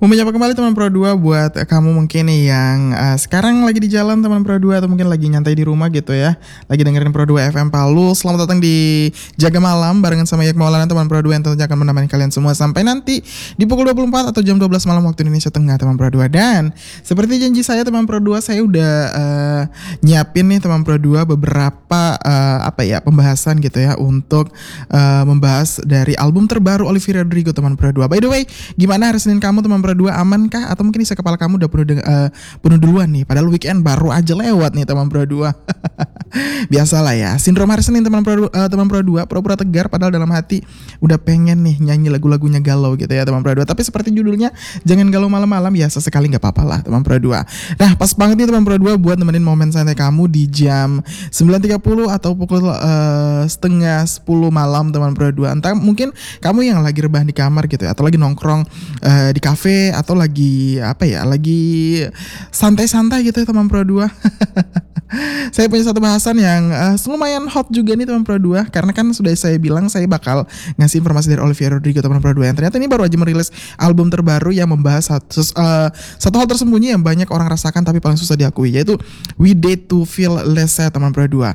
Mau menyapa kembali teman Pro 2 buat kamu mungkin nih yang sekarang lagi di jalan teman Pro 2 atau mungkin lagi nyantai di rumah gitu ya. Lagi dengerin Pro 2 FM Palu. Selamat datang di Jaga Malam barengan sama Yak Maulana teman Pro 2 yang tentunya akan menemani kalian semua sampai nanti di pukul 24 atau jam 12 malam waktu Indonesia Tengah teman Pro 2. Dan seperti janji saya teman Pro 2, saya udah nyiapin nih teman Pro 2 beberapa pembahasan gitu ya untuk membahas dari album terbaru Olivia Rodrigo teman Pro 2. By the way, gimana hari Senin kamu teman Pro 2, aman kah? Atau mungkin isi kepala kamu udah penuh duluan nih, padahal weekend baru aja lewat nih teman Pro 2. Biasalah ya, sindrom hari Senin teman Pro 2, pura-pura tegar padahal dalam hati udah pengen nih nyanyi lagu-lagunya galau gitu ya teman Pro 2. Tapi seperti judulnya, jangan galau malam-malam, ya sesekali gak apa-apa lah teman Pro 2. Nah pas banget nih teman Pro 2 buat nemenin momen santai kamu di jam 9.30 atau pukul setengah 10 malam teman Pro 2. Entah mungkin kamu yang lagi rebahan di kamar gitu ya, atau lagi nongkrong di kafe, atau lagi lagi santai-santai gitu ya teman Pro 2. Saya punya satu bahasan yang lumayan hot juga nih teman Pro 2, karena kan sudah saya bilang saya bakal ngasih informasi dari Olivia Rodrigo teman Pro 2 yang ternyata ini baru aja merilis album terbaru yang membahas satu hal tersembunyi yang banyak orang rasakan tapi paling susah diakui, yaitu We Date to Feel Less Sad teman Pro 2.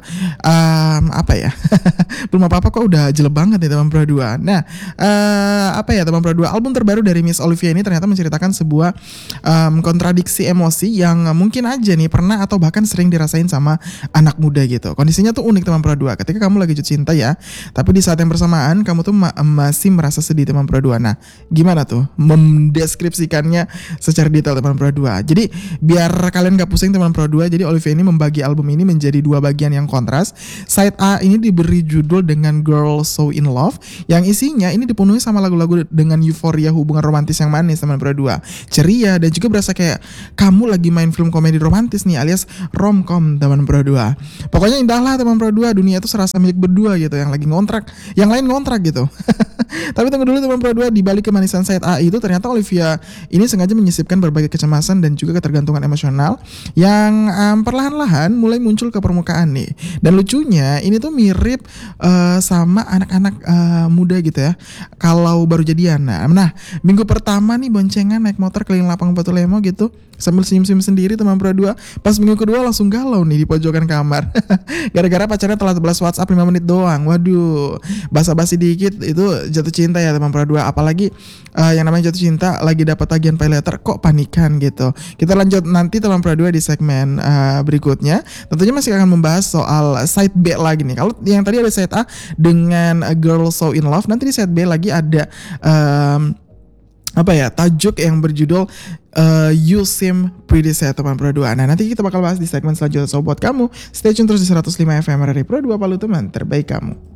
Belum apa-apa kok udah jelek banget nih teman Pro 2. Nah, teman Pro 2, album terbaru dari Miss Olivia ini ternyata menceritakan sebuah kontradiksi emosi yang mungkin aja nih pernah atau bahkan sering dirasain sama anak muda gitu. Kondisinya tuh unik teman Pro 2. Ketika kamu lagi jatuh cinta ya, tapi di saat yang bersamaan kamu tuh masih merasa sedih teman Pro 2. Nah, gimana tuh mendeskripsikannya secara detail teman Pro 2. Jadi biar kalian gak pusing teman Pro 2, jadi Olivia ini membagi album ini menjadi dua bagian yang kontras. Side A ini diberi judul dengan Girl So In Love, yang isinya ini dipenuhi sama lagu-lagu dengan euforia hubungan romantis yang manis teman Pro 2. Ceria dan juga berasa kayak kamu lagi main film komedi romantis nih, alias romcom teman Pro 2. Pokoknya indah lah teman Pro 2, dunia itu serasa milik berdua gitu, yang lagi ngontrak, yang lain ngontrak gitu. Tapi tunggu dulu teman Pro 2, di balik kemanisan side A itu ternyata Olivia ini sengaja menyisipkan berbagai kecemasan dan juga ketergantungan emosional yang perlahan-lahan mulai muncul ke permukaan nih. Dan lucunya ini tuh mirip sama anak-anak muda gitu ya, kalau baru jadian. Nah, minggu pertama nih boncengan naik motor keliling lapang Batu Lemo gitu sambil senyum-senyum sendiri teman Pro 2. Pas minggu kedua langsung galau nih di pojokan kamar. Gara-gara pacarnya telat balas WhatsApp 5 menit doang. Waduh, basa-basi dikit itu jatuh cinta ya teman Pro 2. Apalagi yang namanya jatuh cinta lagi dapat tagihan pay letter kok panikan gitu. Kita lanjut nanti teman Pro 2 di segmen berikutnya. Tentunya masih akan membahas soal side B lagi nih. Kalau yang tadi ada side A dengan Girl So In Love, nanti di side B lagi ada tajuk yang berjudul You Seem Pretty Sad teman Pro 2. Nah nanti kita bakal bahas di segmen selanjutnya. So buat kamu stay tune terus di 105 FM dari Pro 2 Palu, teman terbaik kamu.